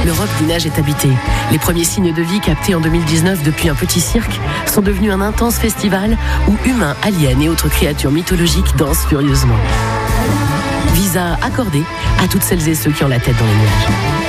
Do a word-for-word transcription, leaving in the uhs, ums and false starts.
l'Europe du neige est habitée. Les premiers signes de vie captés en deux mille dix-neuf depuis un petit cirque sont devenus un intense festival où humains, aliens et autres créatures mythologiques dansent furieusement. Visa accordé à toutes celles et ceux qui ont la tête dans les nuages.